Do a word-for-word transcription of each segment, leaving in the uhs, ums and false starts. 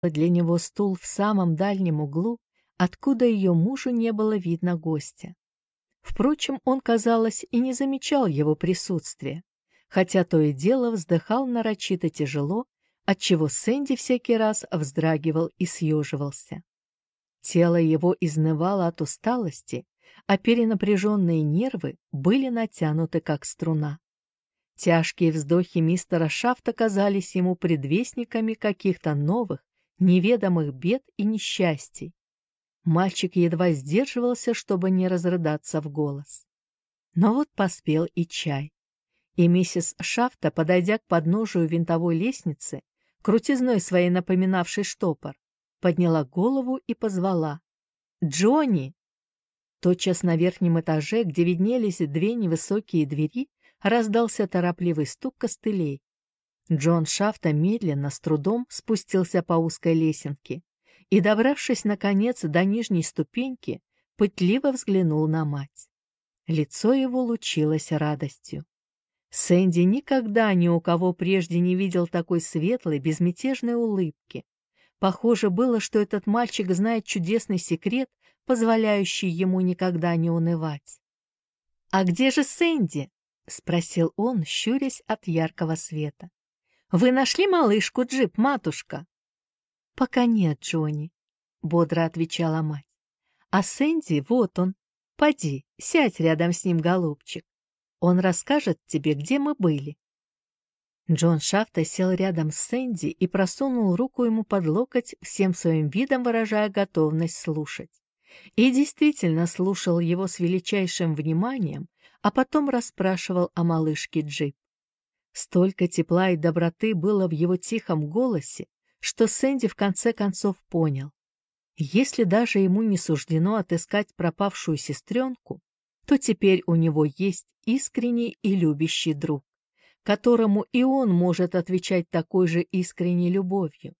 для него стул в самом дальнем углу, откуда ее мужу не было видно гостя. Впрочем, он, казалось, и не замечал его присутствия, хотя то и дело вздыхал нарочито тяжело, отчего Сэнди всякий раз вздрагивал и съеживался. Тело его изнывало от усталости, а перенапряженные нервы были натянуты, как струна. Тяжкие вздохи мистера Шафта казались ему предвестниками каких-то новых, неведомых бед и несчастий. Мальчик едва сдерживался, чтобы не разрыдаться в голос. Но вот поспел и чай. И миссис Шафта, подойдя к подножию винтовой лестницы, крутизной своей напоминавшей штопор, подняла голову и позвала: «Джонни!» Тотчас на верхнем этаже, где виднелись две невысокие двери, раздался торопливый стук костылей. Джон Шафта медленно, с трудом спустился по узкой лесенке и, добравшись, наконец, до нижней ступеньки, пытливо взглянул на мать. Лицо его лучилось радостью. Сэнди никогда ни у кого прежде не видел такой светлой, безмятежной улыбки. Похоже было, что этот мальчик знает чудесный секрет, позволяющий ему никогда не унывать. «А где же Сэнди?» — спросил он, щурясь от яркого света. «Вы нашли малышку Джип, матушка?» «Пока нет, Джонни», — бодро отвечала мать. «А Сэнди, вот он. Поди, сядь рядом с ним, голубчик. Он расскажет тебе, где мы были». Джон Шафта сел рядом с Сэнди и просунул руку ему под локоть, всем своим видом выражая готовность слушать. И действительно слушал его с величайшим вниманием, а потом расспрашивал о малышке Джип. Столько тепла и доброты было в его тихом голосе, что Сэнди в конце концов понял. Если даже ему не суждено отыскать пропавшую сестренку, то теперь у него есть искренний и любящий друг, которому и он может отвечать такой же искренней любовью.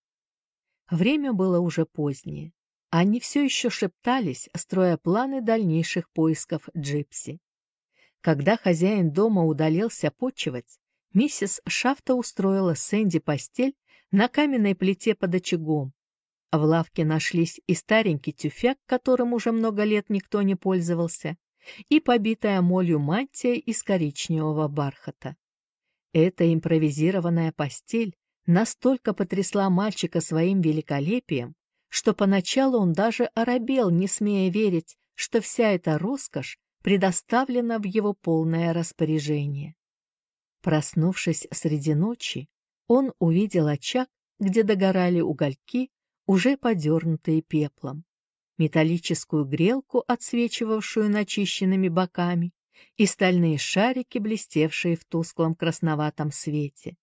Время было уже позднее. Они все еще шептались, строя планы дальнейших поисков Джипси. Когда хозяин дома удалился почивать, миссис Шафта устроила Сэнди постель на каменной плите под очагом. В лавке нашлись и старенький тюфяк, которым уже много лет никто не пользовался, и побитая молью мантия из коричневого бархата. Эта импровизированная постель настолько потрясла мальчика своим великолепием, что поначалу он даже оробел, не смея верить, что вся эта роскошь предоставлена в его полное распоряжение. Проснувшись среди ночи, он увидел очаг, где догорали угольки, уже подернутые пеплом, металлическую грелку, отсвечивавшую начищенными боками, и стальные шарики, блестевшие в тусклом красноватом свете.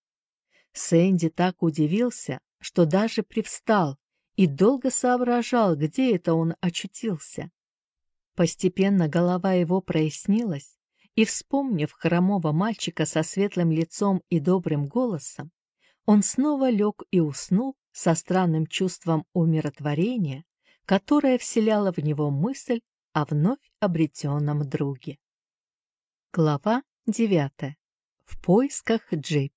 Сэнди так удивился, что даже привстал и долго соображал, где это он очутился. Постепенно голова его прояснилась, и, вспомнив хромого мальчика со светлым лицом и добрым голосом, он снова лег и уснул со странным чувством умиротворения, которое вселяло в него мысль о вновь обретенном друге. Глава девятая. В поисках Джип.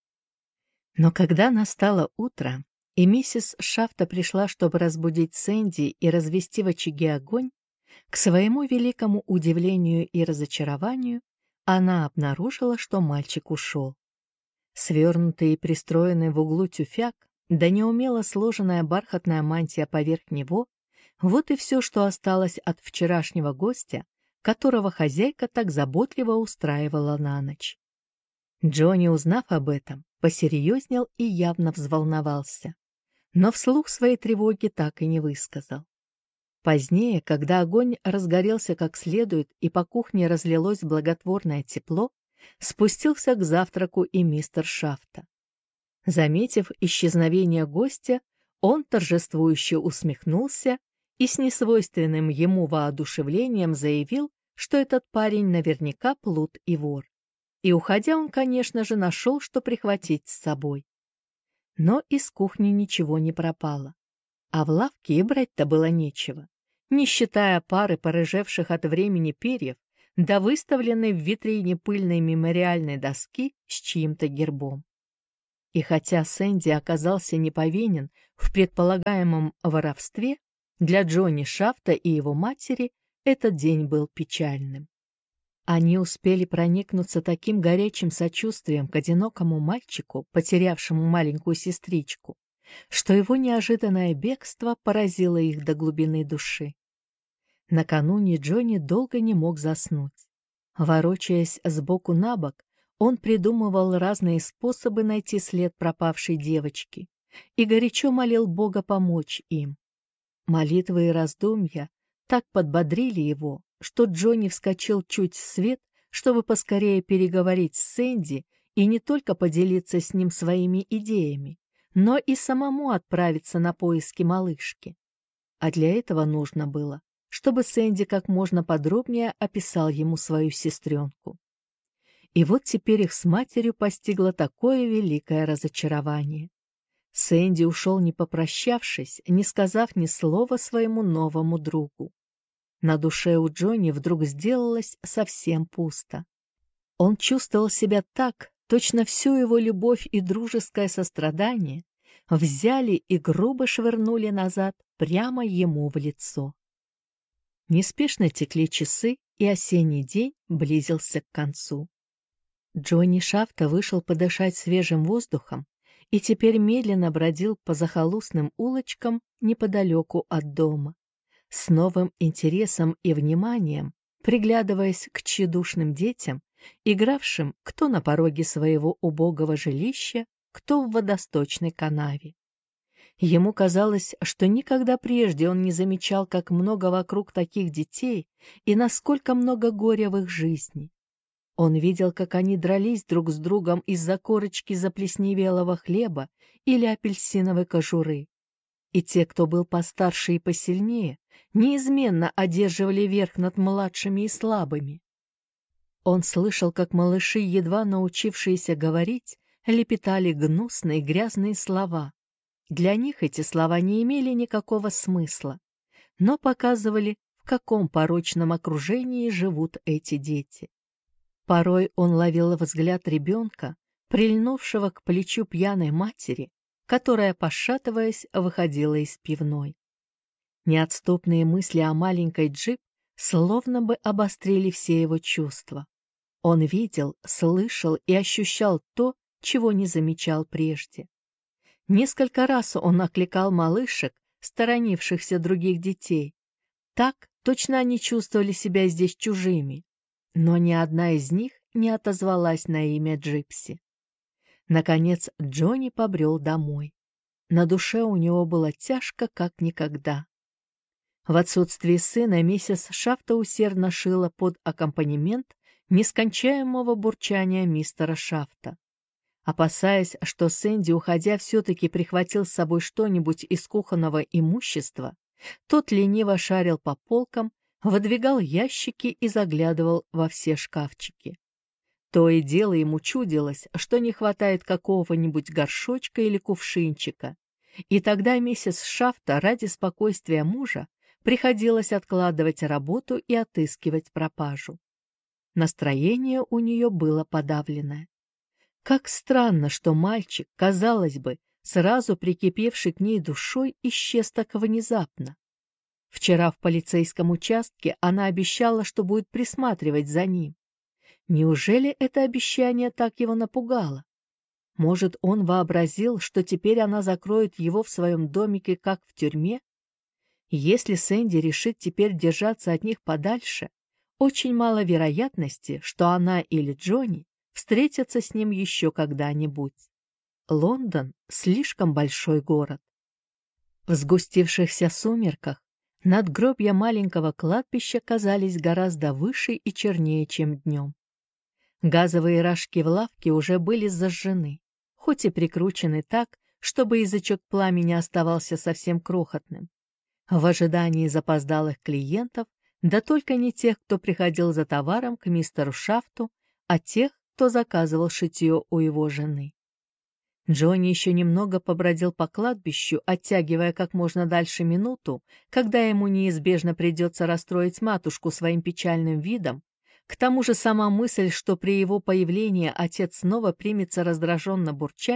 Но когда настало утро, и миссис Шафта пришла, чтобы разбудить Сэнди и развести в очаге огонь, к своему великому удивлению и разочарованию она обнаружила, что мальчик ушел. Свернутый и пристроенный в углу тюфяк, да неумело сложенная бархатная мантия поверх него — вот и все, что осталось от вчерашнего гостя, которого хозяйка так заботливо устраивала на ночь. Джонни, узнав об этом, посерьезнел и явно взволновался, но вслух своей тревоги так и не высказал. Позднее, когда огонь разгорелся как следует и по кухне разлилось благотворное тепло, спустился к завтраку и мистер Шафта. Заметив исчезновение гостя, он торжествующе усмехнулся и с несвойственным ему воодушевлением заявил, что этот парень наверняка плут и вор. И, уходя, он, конечно же, нашел, что прихватить с собой. Но из кухни ничего не пропало, а в лавке и брать-то было нечего, не считая пары порыжевших от времени перьев да выставленной в витрине пыльной мемориальной доски с чьим-то гербом. И хотя Сэнди оказался не повинен в предполагаемом воровстве, для Джонни Шафта и его матери этот день был печальным. Они успели проникнуться таким горячим сочувствием к одинокому мальчику, потерявшему маленькую сестричку, что его неожиданное бегство поразило их до глубины души. Накануне Джонни долго не мог заснуть. Ворочаясь сбоку на бок, он придумывал разные способы найти след пропавшей девочки и горячо молил Бога помочь им. Молитвы и раздумья так подбодрили его, что Джонни вскочил чуть в свет, чтобы поскорее переговорить с Сэнди и не только поделиться с ним своими идеями, но и самому отправиться на поиски малышки. А для этого нужно было, чтобы Сэнди как можно подробнее описал ему свою сестренку. И вот теперь их с матерью постигло такое великое разочарование. Сэнди ушел, не попрощавшись, не сказав ни слова своему новому другу. На душе у Джонни вдруг сделалось совсем пусто. Он чувствовал себя так, точно всю его любовь и дружеское сострадание взяли и грубо швырнули назад прямо ему в лицо. Неспешно текли часы, и осенний день близился к концу. Джонни Шафта вышел подышать свежим воздухом и теперь медленно бродил по захолустным улочкам неподалеку от дома, с новым интересом и вниманием, приглядываясь к тщедушным детям, игравшим кто на пороге своего убогого жилища, кто в водосточной канаве. Ему казалось, что никогда прежде он не замечал, как много вокруг таких детей и насколько много горя в их жизни. Он видел, как они дрались друг с другом из-за корочки заплесневелого хлеба или апельсиновой кожуры. И те, кто был постарше и посильнее, неизменно одерживали верх над младшими и слабыми. Он слышал, как малыши, едва научившиеся говорить, лепетали гнусные грязные слова. Для них эти слова не имели никакого смысла, но показывали, в каком порочном окружении живут эти дети. Порой он ловил взгляд ребенка, прильнувшего к плечу пьяной матери, которая, пошатываясь, выходила из пивной. Неотступные мысли о маленькой Джип словно бы обострили все его чувства. Он видел, слышал и ощущал то, чего не замечал прежде. Несколько раз он окликал малышек, сторонившихся других детей. Так точно они чувствовали себя здесь чужими. Но ни одна из них не отозвалась на имя Джипси. Наконец Джонни побрел домой. На душе у него было тяжко, как никогда. В отсутствие сына миссис Шафта усердно шила под аккомпанемент нескончаемого бурчания мистера Шафта. Опасаясь, что Сэнди, уходя, все-таки прихватил с собой что-нибудь из кухонного имущества, тот лениво шарил по полкам, выдвигал ящики и заглядывал во все шкафчики. То и дело ему чудилось, что не хватает какого-нибудь горшочка или кувшинчика, и тогда миссис Шафта ради спокойствия мужа приходилось откладывать работу и отыскивать пропажу. Настроение у нее было подавленное. Как странно, что мальчик, казалось бы, сразу прикипевший к ней душой, исчез так внезапно. Вчера в полицейском участке она обещала, что будет присматривать за ним. Неужели это обещание так его напугало? Может, он вообразил, что теперь она закроет его в своем домике, как в тюрьме? Если Сэнди решит теперь держаться от них подальше, очень мало вероятности, что она или Джонни встретятся с ним еще когда-нибудь. Лондон — слишком большой город. В сгустившихся сумерках надгробья маленького кладбища казались гораздо выше и чернее, чем днем. Газовые рожки в лавке уже были зажжены, хоть и прикручены так, чтобы язычок пламени оставался совсем крохотным. В ожидании запоздалых клиентов, да только не тех, кто приходил за товаром к мистеру Шафту, а тех, кто заказывал шитье у его жены. Джонни еще немного побродил по кладбищу, оттягивая как можно дальше минуту, когда ему неизбежно придется расстроить матушку своим печальным видом. К тому же сама мысль, что при его появлении отец снова примется раздраженно бурчать,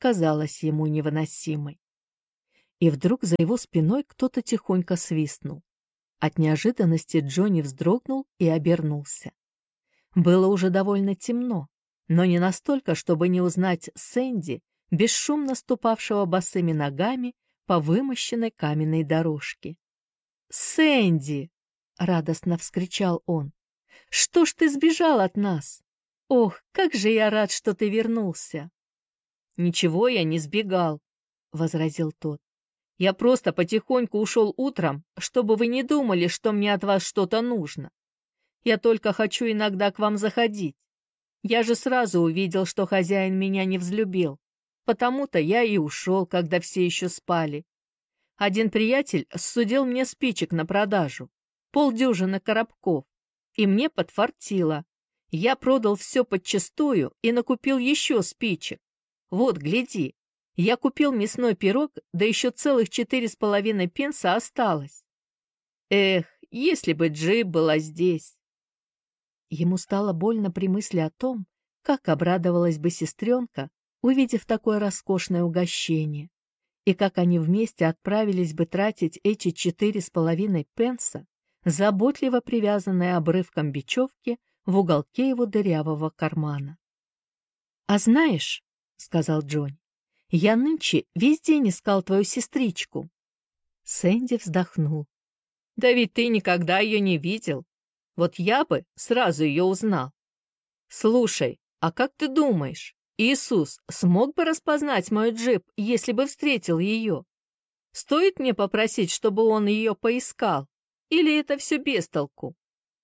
казалась ему невыносимой. И вдруг за его спиной кто-то тихонько свистнул. От неожиданности Джонни вздрогнул и обернулся. Было уже довольно темно, но не настолько, чтобы не узнать Сэнди, бесшумно ступавшего босыми ногами по вымощенной каменной дорожке. «Сэнди!» — радостно вскричал он. «Что ж ты сбежал от нас? Ох, как же я рад, что ты вернулся!» «Ничего я не сбегал», — возразил тот. «Я просто потихоньку ушел утром, чтобы вы не думали, что мне от вас что-то нужно. Я только хочу иногда к вам заходить. Я же сразу увидел, что хозяин меня не взлюбил, потому-то я и ушел, когда все еще спали. Один приятель ссудил мне спичек на продажу, полдюжины коробков, и мне подфартило. Я продал все подчистую и накупил еще спичек. Вот, гляди, я купил мясной пирог, да еще целых четыре с половиной пенса осталось. Эх, если бы Джип была здесь!» Ему стало больно при мысли о том, как обрадовалась бы сестренка, увидев такое роскошное угощение, и как они вместе отправились бы тратить эти четыре с половиной пенса, заботливо привязанные обрывком бечевки в уголке его дырявого кармана. «А знаешь, — сказал Джонни, — я нынче весь день искал твою сестричку». Сэнди вздохнул. «Да ведь ты никогда ее не видел. Вот я бы сразу ее узнал. Слушай, а как ты думаешь, Иисус смог бы распознать мой джип, если бы встретил ее? Стоит мне попросить, чтобы он ее поискал? Или это все без толку?»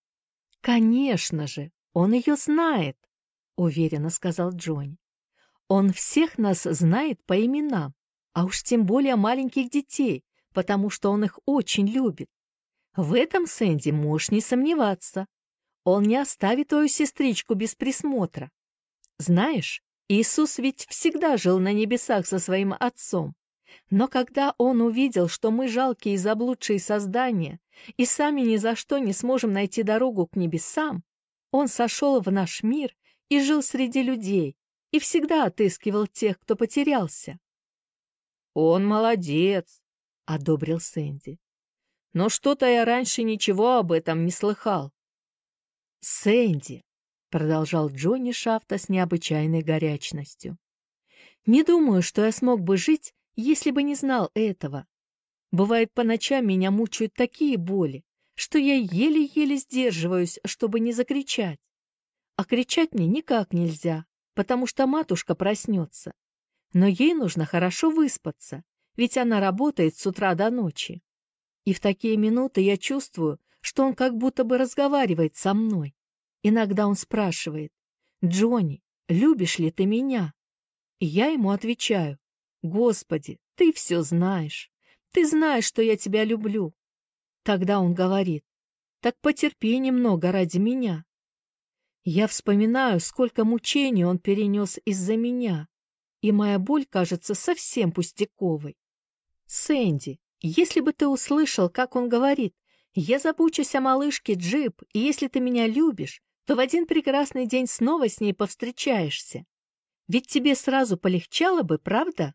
«Конечно же, он ее знает», — уверенно сказал Джонни. «Он всех нас знает по именам, а уж тем более маленьких детей, потому что он их очень любит. В этом, Сэнди, можешь не сомневаться. Он не оставит твою сестричку без присмотра. Знаешь, Иисус ведь всегда жил на небесах со своим Отцом. Но когда Он увидел, что мы жалкие и заблудшие создания и сами ни за что не сможем найти дорогу к небесам, Он сошел в наш мир и жил среди людей, и всегда отыскивал тех, кто потерялся». «Он молодец», — одобрил Сэнди. «Но что-то я раньше ничего об этом не слыхал». «Сэнди», — продолжал Джонни Шафта с необычайной горячностью, — «не думаю, что я смог бы жить, если бы не знал этого. Бывает, по ночам меня мучают такие боли, что я еле-еле сдерживаюсь, чтобы не закричать. А кричать мне никак нельзя, потому что матушка проснется. Но ей нужно хорошо выспаться, ведь она работает с утра до ночи. И в такие минуты я чувствую, что он как будто бы разговаривает со мной. Иногда он спрашивает: «Джонни, любишь ли ты меня?» И я ему отвечаю: «Господи, ты все знаешь. Ты знаешь, что я тебя люблю». Тогда он говорит: «Так потерпи немного ради меня». Я вспоминаю, сколько мучений он перенес из-за меня, и моя боль кажется совсем пустяковой. Сэнди, если бы ты услышал, как он говорит: «Я забочусь о малышке Джип, и если ты меня любишь, то в один прекрасный день снова с ней повстречаешься». Ведь тебе сразу полегчало бы, правда?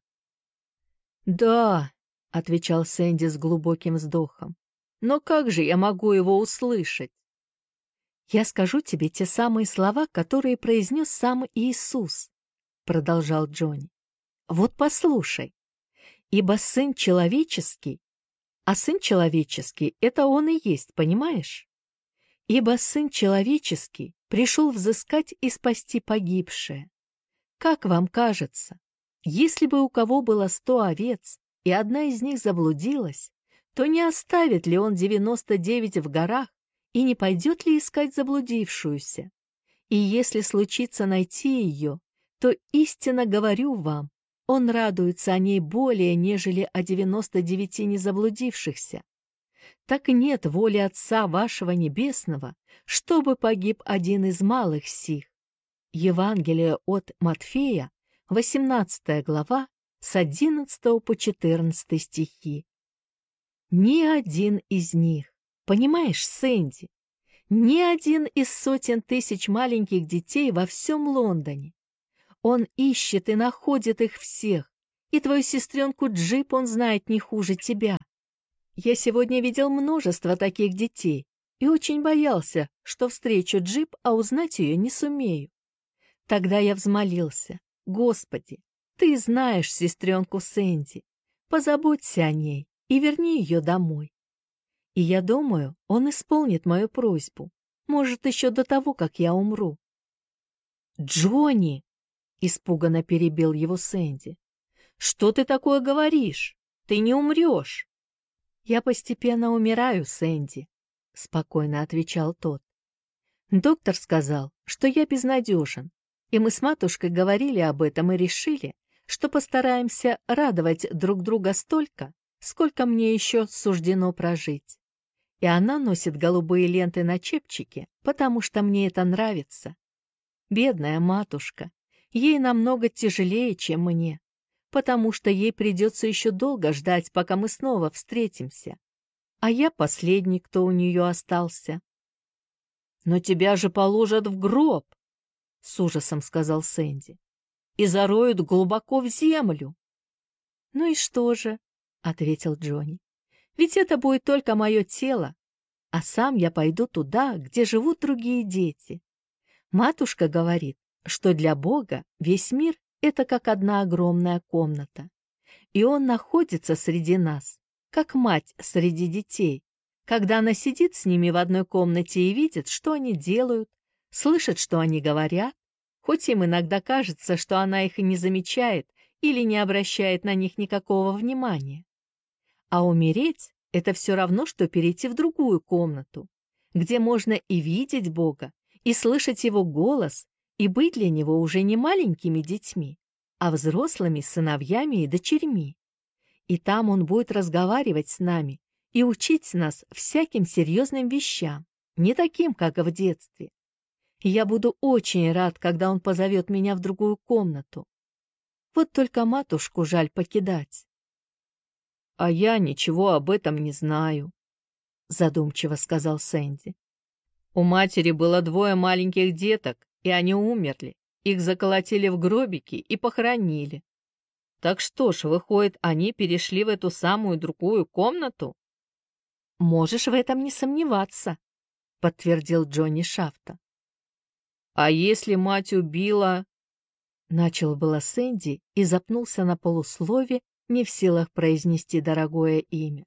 «Да», — отвечал Сэнди с глубоким вздохом, — «но как же я могу его услышать?» «Я скажу тебе те самые слова, которые произнес сам Иисус», — продолжал Джонни. «Вот послушай. Ибо Сын Человеческий, а Сын Человеческий — это Он и есть, понимаешь? Ибо Сын Человеческий пришел взыскать и спасти погибшее. Как вам кажется, если бы у кого было сто овец, и одна из них заблудилась, то не оставит ли он девяносто девять в горах и не пойдет ли искать заблудившуюся? И если случится найти ее, то истинно говорю вам, он радуется о ней более, нежели о девяноста девяти незаблудившихся. Так нет воли Отца вашего Небесного, чтобы погиб один из малых сих». Евангелие от Матфея, восемнадцатая глава, с одиннадцатого по четырнадцатый стихи. Ни один из них, понимаешь, Сэнди, ни один из сотен тысяч маленьких детей во всем Лондоне, Он ищет и находит их всех, и твою сестренку Джип он знает не хуже тебя. Я сегодня видел множество таких детей и очень боялся, что встречу Джип, а узнать ее не сумею. Тогда я взмолился: Господи, ты знаешь сестренку Сэнди, позаботься о ней и верни ее домой. И я думаю, он исполнит мою просьбу, может, еще до того, как я умру. «Джонни!» — испуганно перебил его Сэнди. «Что ты такое говоришь? Ты не умрешь!» «Я постепенно умираю, Сэнди», — спокойно отвечал тот. «Доктор сказал, что я безнадежен, и мы с матушкой говорили об этом и решили, что постараемся радовать друг друга столько, сколько мне еще суждено прожить. И она носит голубые ленты на чепчике, потому что мне это нравится. Бедная матушка, ей намного тяжелее, чем мне, потому что ей придется еще долго ждать, пока мы снова встретимся. А я последний, кто у нее остался». «Но тебя же положат в гроб», — с ужасом сказал Сэнди, — «и зароют глубоко в землю». «Ну и что же?» — ответил Джонни. «Ведь это будет только мое тело, а сам я пойду туда, где живут другие дети. Матушка говорит, что для Бога весь мир — это как одна огромная комната, и Он находится среди нас, как мать среди детей, когда она сидит с ними в одной комнате и видит, что они делают, слышит, что они говорят, хоть им иногда кажется, что она их и не замечает или не обращает на них никакого внимания. А умереть — это все равно, что перейти в другую комнату, где можно и видеть Бога, и слышать Его голос, и быть для Него уже не маленькими детьми, а взрослыми сыновьями и дочерьми. И там Он будет разговаривать с нами и учить нас всяким серьезным вещам, не таким, как в детстве. И я буду очень рад, когда Он позовет меня в другую комнату. Вот только матушку жаль покидать. «А я ничего об этом не знаю», — задумчиво сказал Сэнди. «У матери было двое маленьких деток, и они умерли. Их заколотили в гробики и похоронили. Так что ж, выходит, они перешли в эту самую другую комнату?» «Можешь в этом не сомневаться», — подтвердил Джонни Шафта. «А если мать убила...» Начал было Сэнди и запнулся на полуслове, не в силах произнести дорогое имя.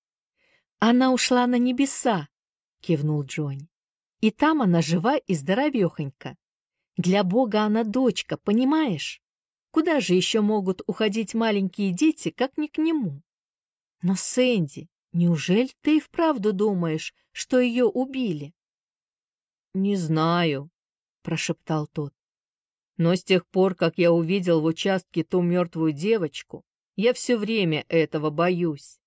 «Она ушла на небеса», — кивнул Джонни. «И там она жива и здоровехонька. Для Бога она дочка, понимаешь? Куда же еще могут уходить маленькие дети, как не к нему? Но, Сэнди, неужели ты и вправду думаешь, что ее убили?» «Не знаю», — прошептал тот. «Но с тех пор, как я увидел в участке ту мертвую девочку, я все время этого боюсь».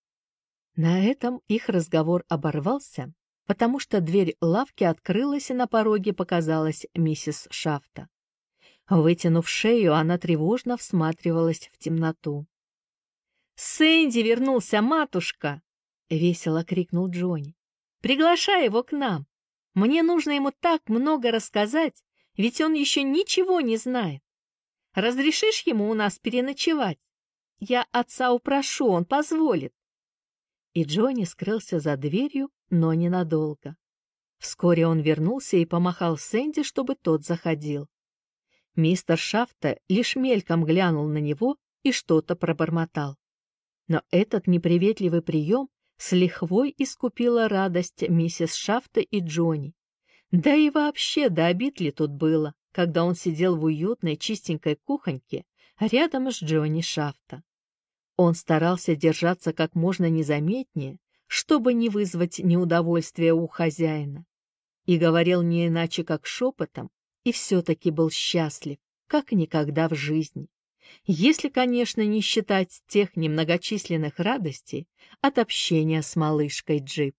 На этом их разговор оборвался, потому что дверь лавки открылась, и на пороге показалась миссис Шафта. Вытянув шею, она тревожно всматривалась в темноту. «Сэнди вернулся, матушка!» — весело крикнул Джонни. «Приглашай его к нам. Мне нужно ему так много рассказать, ведь он еще ничего не знает. Разрешишь ему у нас переночевать? Я отца упрошу, он позволит». И Джонни скрылся за дверью, но ненадолго. Вскоре он вернулся и помахал Сэнди, чтобы тот заходил. Мистер Шафта лишь мельком глянул на него и что-то пробормотал. Но этот неприветливый прием с лихвой искупила радость миссис Шафта и Джонни. Да и вообще до обид ли тут было, когда он сидел в уютной чистенькой кухоньке рядом с Джонни Шафта. Он старался держаться как можно незаметнее, чтобы не вызвать неудовольствия у хозяина, и говорил не иначе как шепотом, и все-таки был счастлив, как никогда в жизни, если, конечно, не считать тех немногочисленных радостей от общения с малышкой Джип.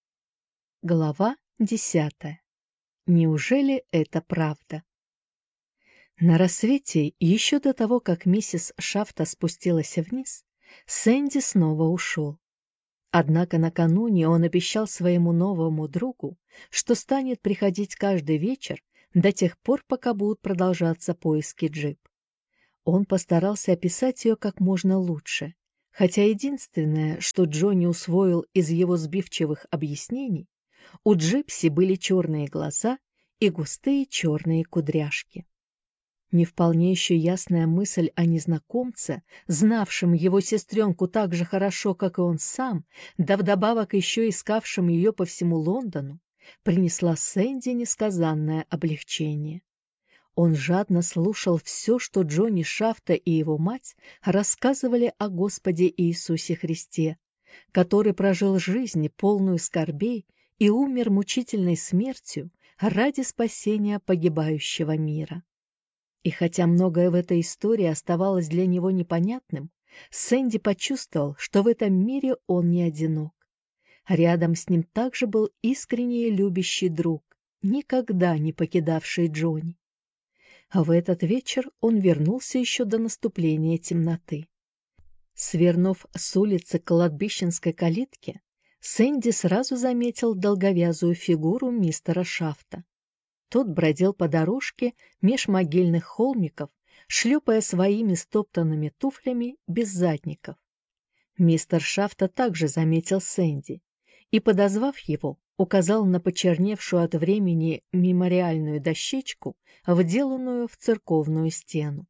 Глава десятая. Неужели это правда? На рассвете, еще до того, как миссис Шафта спустилась вниз, Сэнди снова ушел. Однако накануне он обещал своему новому другу, что станет приходить каждый вечер до тех пор, пока будут продолжаться поиски Джип. Он постарался описать ее как можно лучше, хотя единственное, что Джонни усвоил из его сбивчивых объяснений, у Джипси были черные глаза и густые черные кудряшки. Не вполне еще ясная мысль о незнакомце, знавшем его сестренку так же хорошо, как и он сам, да вдобавок еще искавшем ее по всему Лондону, принесла Сэнди несказанное облегчение. Он жадно слушал все, что Джонни Шафта и его мать рассказывали о Господе Иисусе Христе, который прожил жизнь, полную скорбей, и умер мучительной смертью ради спасения погибающего мира. И хотя многое в этой истории оставалось для него непонятным, Сэнди почувствовал, что в этом мире он не одинок. Рядом с ним также был искренний и любящий друг, никогда не покидавший Джонни. А в этот вечер он вернулся еще до наступления темноты. Свернув с улицы к кладбищенской калитке, Сэнди сразу заметил долговязую фигуру мистера Шафта. Тот бродил по дорожке меж могильных холмиков, шлепая своими стоптанными туфлями без задников. Мистер Шафта также заметил Сэнди и, подозвав его, указал на почерневшую от времени мемориальную дощечку, вделанную в церковную стену.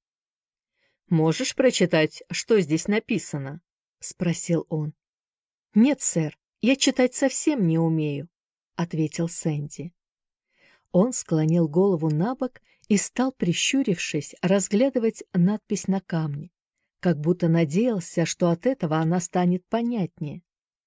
«Можешь прочитать, что здесь написано?» — спросил он. «Нет, сэр, я читать совсем не умею», — ответил Сэнди. Он склонил голову набок и стал, прищурившись, разглядывать надпись на камне, как будто надеялся, что от этого она станет понятнее.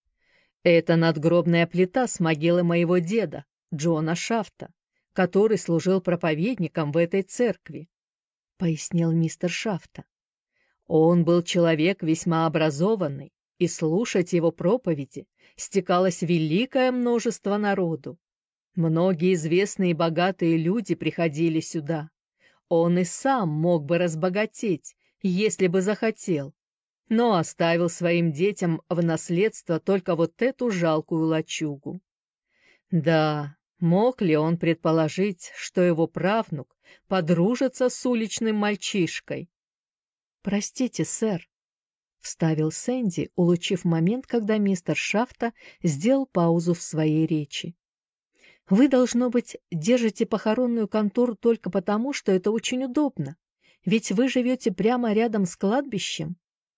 «Это надгробная плита с могилы моего деда, Джона Шафта, который служил проповедником в этой церкви», — пояснил мистер Шафта. «Он был человек весьма образованный, и слушать его проповеди стекалось великое множество народу. Многие известные и богатые люди приходили сюда. Он и сам мог бы разбогатеть, если бы захотел, но оставил своим детям в наследство только вот эту жалкую лачугу. Да, мог ли он предположить, что его правнук подружится с уличным мальчишкой?» «Простите, сэр», — вставил Сэнди, улучив момент, когда мистер Шафта сделал паузу в своей речи. «Вы, должно быть, держите похоронную контору только потому, что это очень удобно, ведь вы живете прямо рядом с кладбищем».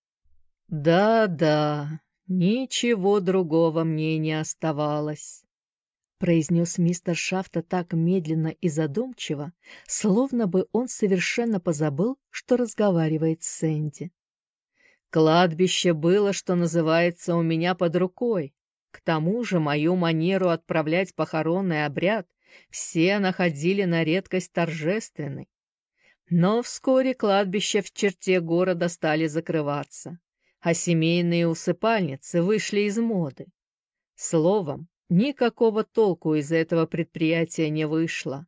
«Да-да, ничего другого мне не оставалось», — произнес мистер Шафта так медленно и задумчиво, словно бы он совершенно позабыл, что разговаривает с Сэнди. «Кладбище было, что называется, у меня под рукой. К тому же мою манеру отправлять похоронный обряд все находили на редкость торжественной. Но вскоре кладбища в черте города стали закрываться, а семейные усыпальницы вышли из моды. Словом, никакого толку из этого предприятия не вышло.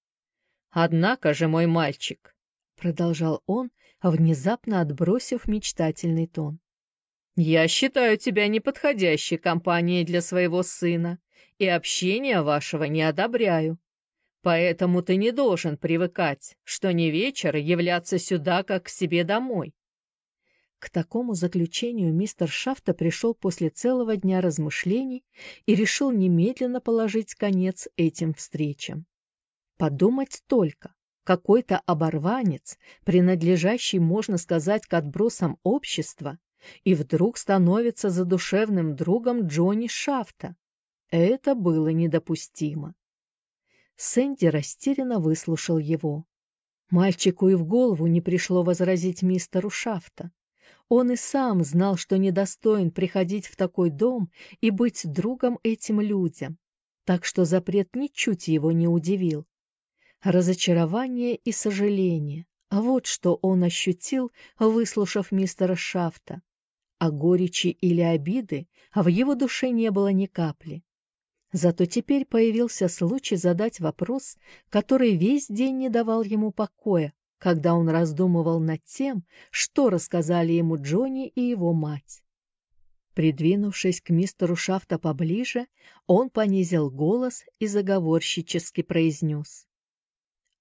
Однако же, мой мальчик, — продолжал он, внезапно отбросив мечтательный тон, — я считаю тебя неподходящей компанией для своего сына и общения вашего не одобряю. Поэтому ты не должен привыкать, что не вечер являться сюда, как к себе домой. К такому заключению мистер Шафта пришел после целого дня размышлений и решил немедленно положить конец этим встречам. Подумать только, какой-то оборванец, принадлежащий, можно сказать, к отбросам общества, и вдруг становится задушевным другом Джонни Шафта. Это было недопустимо. Сэнди растерянно выслушал его. Мальчику и в голову не пришло возразить мистеру Шафта. Он и сам знал, что недостоин приходить в такой дом и быть другом этим людям, так что запрет ничуть его не удивил. Разочарование и сожаление — вот что он ощутил, выслушав мистера Шафта. А горечи или обиды в его душе не было ни капли. Зато теперь появился случай задать вопрос, который весь день не давал ему покоя, когда он раздумывал над тем, что рассказали ему Джонни и его мать. Придвинувшись к мистеру Шафта поближе, он понизил голос и заговорщически произнес: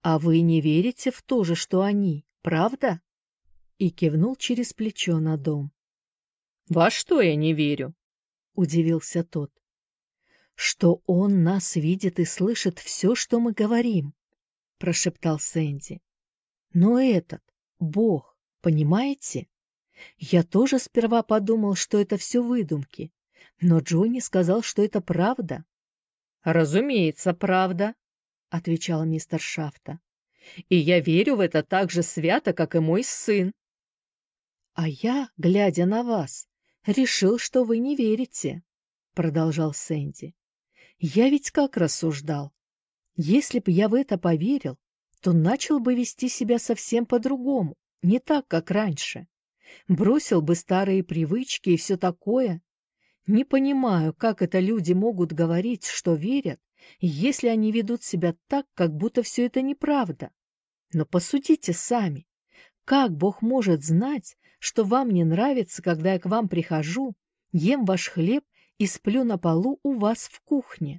«А вы не верите в то же, что они, правда?» И кивнул через плечо на дом. «Во что я не верю?» — удивился тот. «Что он нас видит и слышит все, что мы говорим», — прошептал Сэнди. «Но этот, Бог, понимаете? Я тоже сперва подумал, что это все выдумки, но Джонни сказал, что это правда». «Разумеется, правда», — отвечал мистер Шафта. «И я верю в это так же свято, как и мой сын». «А я, глядя на вас, решил, что вы не верите», — продолжал Сэнди. «Я ведь как рассуждал. Если бы я в это поверил, то начал бы вести себя совсем по-другому, не так, как раньше. Бросил бы старые привычки и все такое. Не понимаю, как это люди могут говорить, что верят, если они ведут себя так, как будто все это неправда. Но посудите сами. Как Бог может знать, что вам не нравится, когда я к вам прихожу, ем ваш хлеб и сплю на полу у вас в кухне?»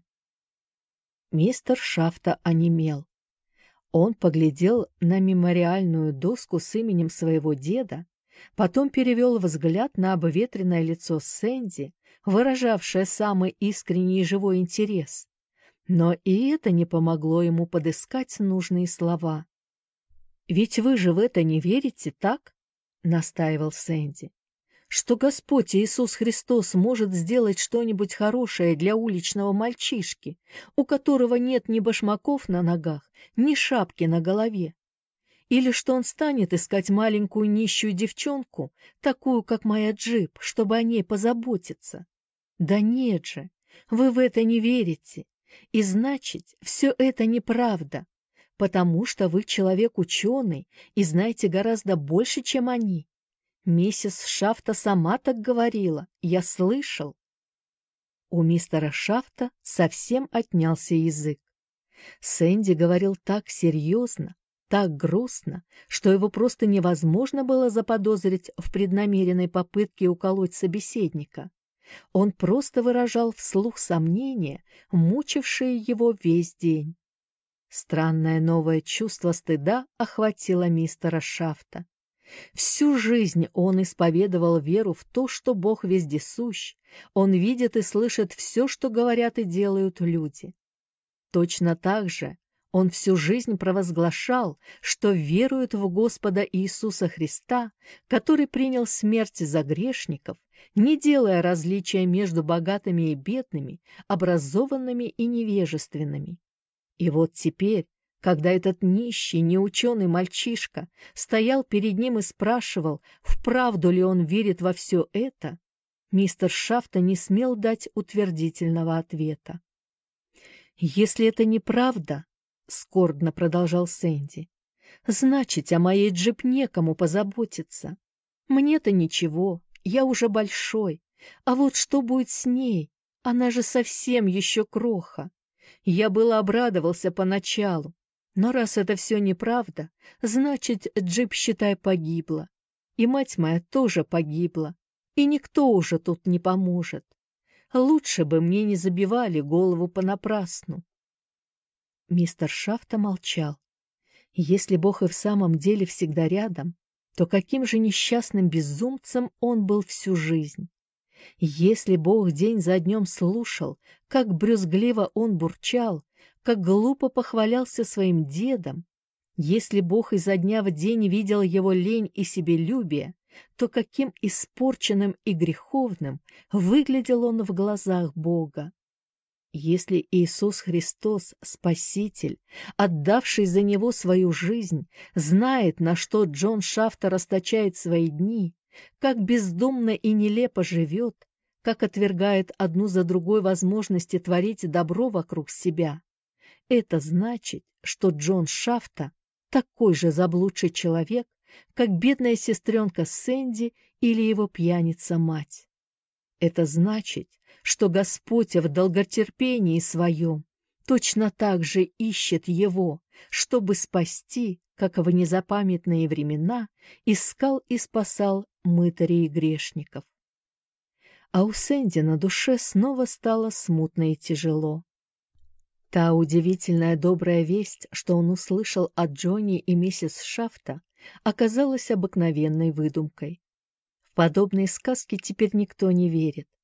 Мистер Шафта онемел. Он поглядел на мемориальную доску с именем своего деда, потом перевел взгляд на обветренное лицо Сэнди, выражавшее самый искренний и живой интерес. Но и это не помогло ему подыскать нужные слова. «Ведь вы же в это не верите, так?» — настаивал Сэнди. «Что Господь Иисус Христос может сделать что-нибудь хорошее для уличного мальчишки, у которого нет ни башмаков на ногах, ни шапки на голове? Или что Он станет искать маленькую нищую девчонку, такую, как моя Джип, чтобы о ней позаботиться? Да нет же, вы в это не верите, и значит, все это неправда, потому что вы человек ученый и знаете гораздо больше, чем они. Миссис Шафта сама так говорила, я слышал». У мистера Шафта совсем отнялся язык. Сэнди говорил так серьезно, так грустно, что его просто невозможно было заподозрить в преднамеренной попытке уколоть собеседника. Он просто выражал вслух сомнения, мучившие его весь день. Странное новое чувство стыда охватило мистера Шафта. Всю жизнь он исповедовал веру в то, что Бог вездесущ, он видит и слышит все, что говорят и делают люди. Точно так же он всю жизнь провозглашал, что верует в Господа Иисуса Христа, который принял смерть за грешников, не делая различия между богатыми и бедными, образованными и невежественными. И вот теперь, когда этот нищий, неученый мальчишка стоял перед ним и спрашивал, вправду ли он верит во все это, мистер Шафта не смел дать утвердительного ответа. «Если это неправда, — скорбно продолжал Сэнди, — значит, о моей Джип некому позаботиться. Мне-то ничего, я уже большой, а вот что будет с ней? Она же совсем еще кроха. Я было обрадовался поначалу, но раз это все неправда, значит, Джип, считай, погибла. И мать моя тоже погибла, и никто уже тут не поможет. Лучше бы мне не забивали голову понапрасну». Мистер Шафта молчал. Если Бог и в самом деле всегда рядом, то каким же несчастным безумцем он был всю жизнь? Если Бог день за днем слушал, как брюзгливо он бурчал, как глупо похвалялся своим дедом, если Бог изо дня в день видел его лень и себелюбие, то каким испорченным и греховным выглядел он в глазах Бога. Если Иисус Христос, Спаситель, отдавший за него свою жизнь, знает, на что Джон Шафта расточает свои дни, как бездумно и нелепо живет, как отвергает одну за другой возможности творить добро вокруг себя, это значит, что Джон Шафта такой же заблудший человек, как бедная сестренка Сэнди или его пьяница-мать. Это значит, что Господь в долготерпении своем точно так же ищет его, чтобы спасти, как в незапамятные времена искал и спасал мытарей и грешников. А у Сэнди на душе снова стало смутно и тяжело. Та удивительная добрая весть, что он услышал от Джонни и миссис Шафта, оказалась обыкновенной выдумкой. В подобные сказки теперь никто не верит.